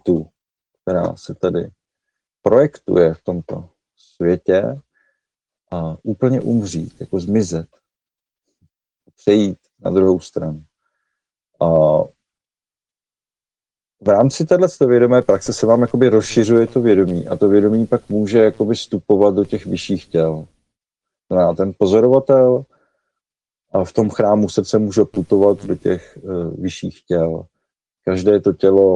entitu, která se tady projektuje v tomto světě, a úplně umřít, jako zmizet, přejít na druhou stranu. A v rámci této vědomé praxe se vám jakoby rozšiřuje to vědomí a to vědomí pak může jakoby vstupovat do těch vyšších těl. Znamená, ten pozorovatel a v tom chrámu srdce může putovat do těch vyšších těl. Každé to tělo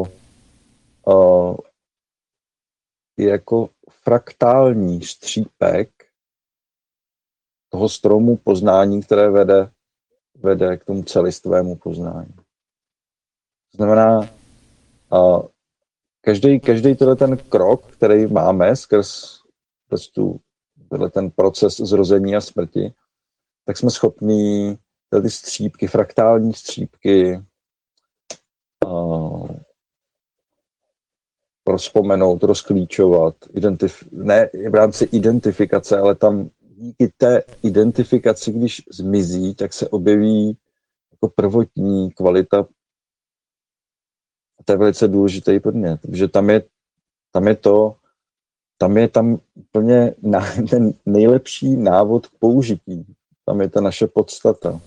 je jako fraktální střípek toho stromu poznání, které vede k tomu celistvému poznání. To znamená, každý ten krok, který máme skrz ten proces zrození a smrti, tak jsme schopní ty střípky, fraktální střípky rozpomenout, rozklíčovat, ne v rámci identifikace, ale tam díky té identifikaci, když zmizí, tak se objeví jako prvotní kvalita. To je velice důležitý podnět, protože tam je úplně ten nejlepší návod k použití. Tam je ta naše podstata.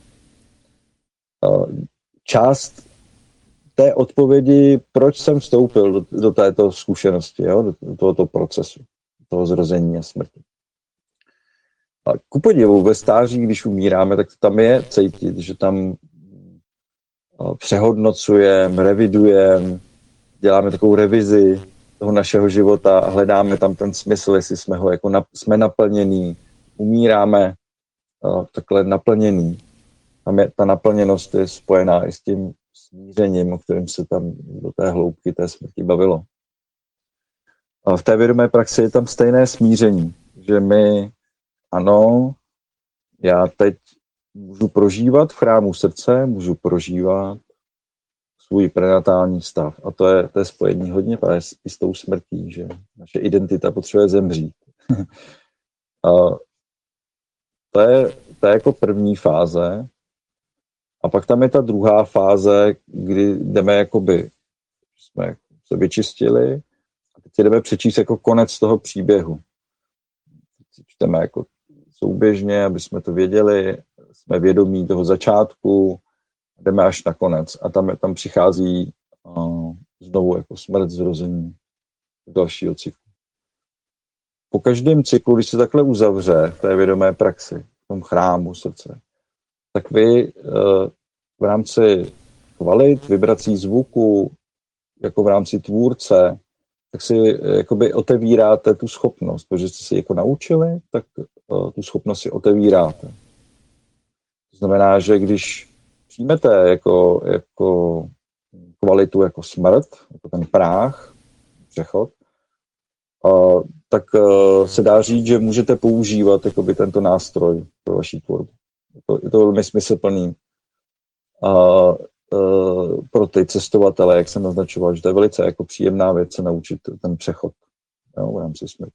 Část té odpovědi, proč jsem vstoupil do této zkušenosti, jo, do tohoto procesu, toho zrození a smrti. A ku podivu, ve stáří, když umíráme, tak tam je cítit, že tam přehodnocujeme, revidujeme, děláme takovou revizi toho našeho života a hledáme tam ten smysl, jestli jsme ho jsme naplnění, umíráme takhle naplněný. Tam je, ta naplněnost je spojená i s tím smířením, o kterém se tam do té hloubky té smrti bavilo. A v té vědomé praxi je tam stejné smíření, že ano, já teď můžu prožívat v chrámu srdce, můžu prožívat svůj prenatální stav. A to je spojení hodně právě s tou smrtí, že naše identita potřebuje zemřít. A to je jako první fáze. A pak tam je ta druhá fáze, kdy jdeme jsme se vyčistili a teď si jdeme přečíst jako konec toho příběhu. Čteme jako souběžně, aby jsme to věděli, jsme vědomí toho začátku, jdeme až na konec a tam přichází znovu jako smrt, zrození dalšího cyklu. Po každém cyklu, když se takhle uzavře v té vědomé praxi, v tom chrámu srdce, tak vy v rámci kvalit, vibrací zvuku, jako v rámci tvůrce, tak si jakoby otevíráte tu schopnost, protože jste si jako naučili, tak tu schopnost si otevíráte. To znamená, že když přijmete jako kvalitu jako smrt, jako ten práh, přechod, tak se dá říct, že můžete používat jakoby tento nástroj pro vaši tvorbu. Je to velmi smysluplný pro ty cestovatele, jak jsem naznačoval, že to je velice jako příjemná věc se naučit ten přechod, jo, v rámci smrti.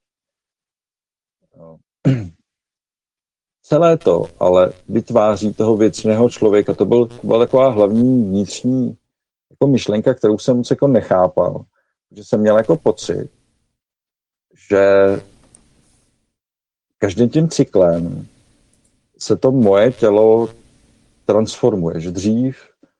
Celé to ale vytváří toho věcného člověka. To byla taková hlavní vnitřní jako myšlenka, kterou jsem moc jako nechápal. Že jsem měl jako pocit, že každým tím cyklem se to moje tělo transformuje. Že dřív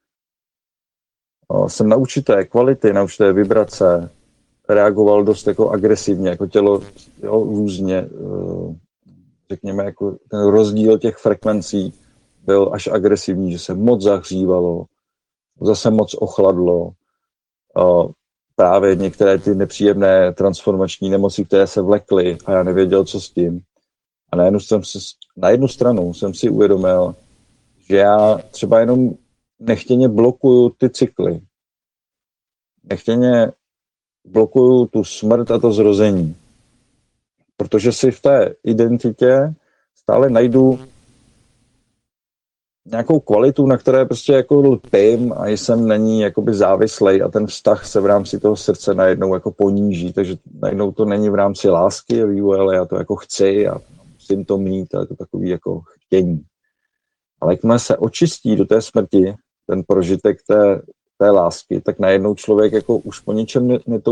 jsem na určité kvality, na určité vibrace reagoval dost jako agresivně, jako tělo různě, řekněme, jako ten rozdíl těch frekvencí byl až agresivní, že se moc zahřívalo, zase moc ochladlo. Právě některé ty nepříjemné transformační nemoci, které se vlekly a já nevěděl, co s tím. A na jednu stranu jsem si uvědomil, že já třeba jenom nechtěně blokuju ty cykly. Nechtěně blokuju tu smrt a to zrození. Protože si v té identitě stále najdu nějakou kvalitu, na které prostě jako lpím a jsem na ní jakoby závislej a ten vztah se v rámci toho srdce najednou jako poníží, takže najednou to není v rámci lásky a vývoje, ale já to jako chci a musím to mít a je to takový jako chtění. Ale jakmile se očistí do té smrti ten prožitek té lásky, tak najednou člověk jako už po ničem netouží.